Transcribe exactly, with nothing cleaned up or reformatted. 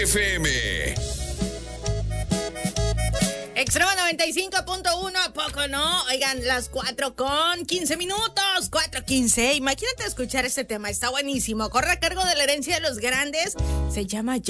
F M. Extremo noventa y cinco punto uno, ¿a poco no? Oigan, las cuatro con quince minutos, cuatro quince. Imagínate escuchar este tema, está buenísimo. Corre a cargo de La Herencia de los Grandes, se llama